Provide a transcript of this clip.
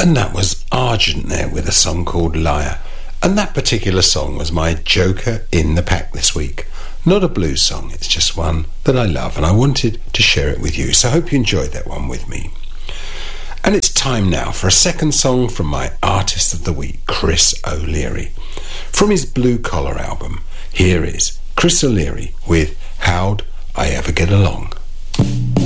And that was Argent there with a song called Liar. And that particular song was my joker in the pack this week. Not a blues song, it's just one that I love, and I wanted to share it with you. So I hope you enjoyed that one with me. And it's time now for a second song from my artist of the week, Chris O'Leary. From his Blue Collar album, here is Chris O'Leary with How'd I Ever Get Along.